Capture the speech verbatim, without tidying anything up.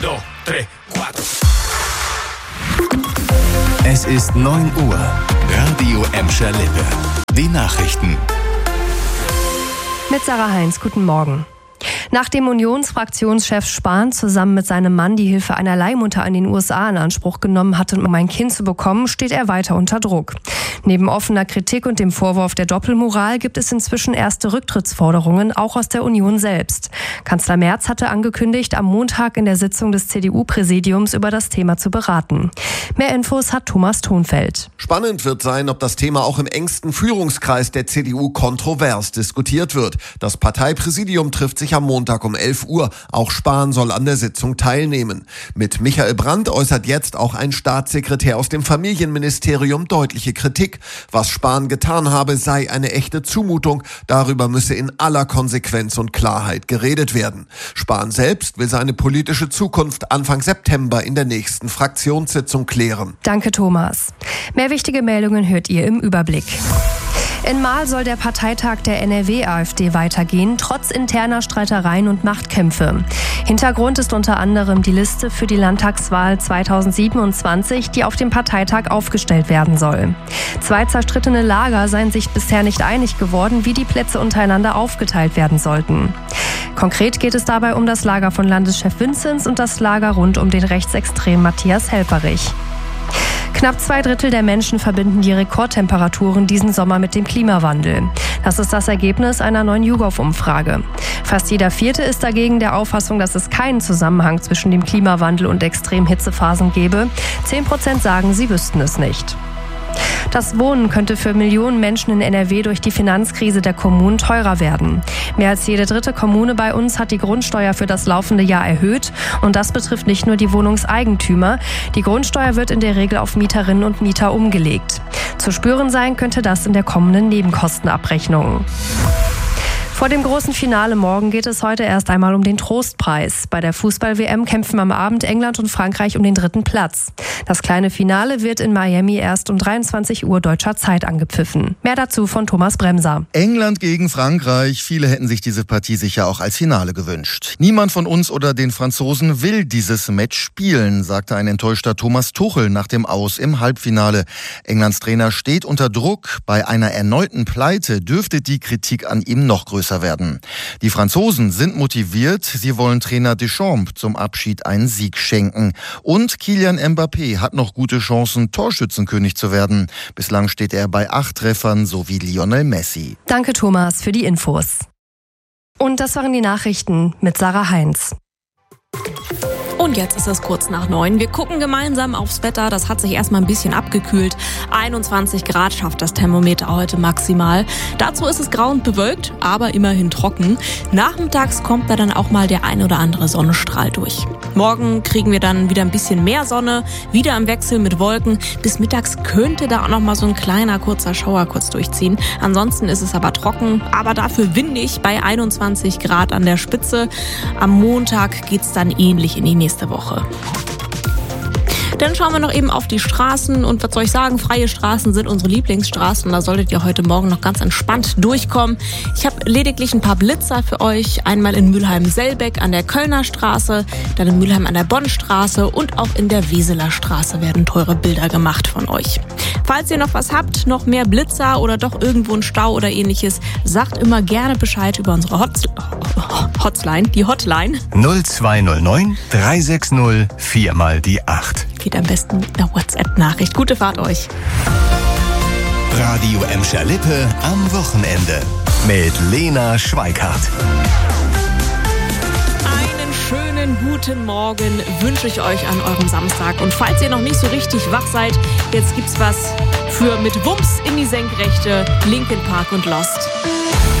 dos, tres, cuatro. Es ist neun Uhr. Radio Emscher Lippe. Die Nachrichten. Mit Sarah Heinz, guten Morgen. Nachdem Unionsfraktionschef Spahn zusammen mit seinem Mann die Hilfe einer Leihmutter in den U S A in Anspruch genommen hatte, um ein Kind zu bekommen, steht er weiter unter Druck. Neben offener Kritik und dem Vorwurf der Doppelmoral gibt es inzwischen erste Rücktrittsforderungen, auch aus der Union selbst. Kanzler Merz hatte angekündigt, am Montag in der Sitzung des C D U-Präsidiums über das Thema zu beraten. Mehr Infos hat Thomas Thonfeld. Spannend wird sein, ob das Thema auch im engsten Führungskreis der C D U kontrovers diskutiert wird. Das Parteipräsidium trifft sich am Montag um elf Uhr. Auch Spahn soll an der Sitzung teilnehmen. Mit Michael Brandt äußert jetzt auch ein Staatssekretär aus dem Familienministerium deutliche Kritik. Was Spahn getan habe, sei eine echte Zumutung. Darüber müsse in aller Konsequenz und Klarheit geredet werden. Spahn selbst will seine politische Zukunft Anfang September in der nächsten Fraktionssitzung klären. Danke, Thomas. Mehr wichtige Meldungen hört ihr im Überblick. In Marl soll der Parteitag der N R W-AfD weitergehen, trotz interner Streitereien und Machtkämpfe. Hintergrund ist unter anderem die Liste für die Landtagswahl zweitausendsiebenundzwanzig, die auf dem Parteitag aufgestellt werden soll. Zwei zerstrittene Lager seien sich bisher nicht einig geworden, wie die Plätze untereinander aufgeteilt werden sollten. Konkret geht es dabei um das Lager von Landeschef Vinzenz und das Lager rund um den Rechtsextremen Matthias Helfferich. Knapp zwei Drittel der Menschen verbinden die Rekordtemperaturen diesen Sommer mit dem Klimawandel. Das ist das Ergebnis einer neuen YouGov-Umfrage. Fast jeder Vierte ist dagegen der Auffassung, dass es keinen Zusammenhang zwischen dem Klimawandel und extremen Hitzephasen gebe. Zehn Prozent sagen, sie wüssten es nicht. Das Wohnen könnte für Millionen Menschen in N R W durch die Finanzkrise der Kommunen teurer werden. Mehr als jede dritte Kommune bei uns hat die Grundsteuer für das laufende Jahr erhöht. Und das betrifft nicht nur die Wohnungseigentümer. Die Grundsteuer wird in der Regel auf Mieterinnen und Mieter umgelegt. Zu spüren sein könnte das in der kommenden Nebenkostenabrechnung. Vor dem großen Finale morgen geht es heute erst einmal um den Trostpreis. Bei der Fußball-W M kämpfen am Abend England und Frankreich um den dritten Platz. Das kleine Finale wird in Miami erst um dreiundzwanzig Uhr deutscher Zeit angepfiffen. Mehr dazu von Thomas Bremser. England gegen Frankreich. Viele hätten sich diese Partie sicher auch als Finale gewünscht. Niemand von uns oder den Franzosen will dieses Match spielen, sagte ein enttäuschter Thomas Tuchel nach dem Aus im Halbfinale. Englands Trainer steht unter Druck. Bei einer erneuten Pleite dürfte die Kritik an ihm noch größer werden. Die Franzosen sind motiviert. Sie wollen Trainer Deschamps zum Abschied einen Sieg schenken. Und Kylian Mbappé hat noch gute Chancen, Torschützenkönig zu werden. Bislang steht er bei acht Treffern, so wie Lionel Messi. Danke, Thomas, für die Infos. Und das waren die Nachrichten mit Sarah Heinz. Und jetzt ist es kurz nach neun. Wir gucken gemeinsam aufs Wetter. Das hat sich erstmal ein bisschen abgekühlt. einundzwanzig Grad schafft das Thermometer heute maximal. Dazu ist es grau und bewölkt, aber immerhin trocken. Nachmittags kommt da dann auch mal der ein oder andere Sonnenstrahl durch. Morgen kriegen wir dann wieder ein bisschen mehr Sonne, wieder im Wechsel mit Wolken. Bis mittags könnte da auch noch mal so ein kleiner kurzer Schauer kurz durchziehen. Ansonsten ist es aber trocken, aber dafür windig bei einundzwanzig Grad an der Spitze. Am Montag geht's dann ähnlich in die nächste Woche. Dann schauen wir noch eben auf die Straßen und was soll ich sagen, freie Straßen sind unsere Lieblingsstraßen. Da solltet ihr heute Morgen noch ganz entspannt durchkommen. Ich habe lediglich ein paar Blitzer für euch. Einmal in Mülheim-Selbeck an der Kölner Straße, dann in Mülheim an der Bonnstraße und auch in der Weseler Straße werden teure Bilder gemacht von euch. Falls ihr noch was habt, noch mehr Blitzer oder doch irgendwo ein Stau oder ähnliches, sagt immer gerne Bescheid über unsere Hot Hotline, die Hotline. null zwei null neun drei sechs null vier mal die acht. Geht am besten mit einer WhatsApp-Nachricht. Gute Fahrt euch. Radio Emscher Lippe am Wochenende mit Lena Schweikart. Einen schönen guten Morgen wünsche ich euch an eurem Samstag. Und falls ihr noch nicht so richtig wach seid, jetzt gibt's was für mit Wumms in die Senkrechte, Linkin Park und Lost.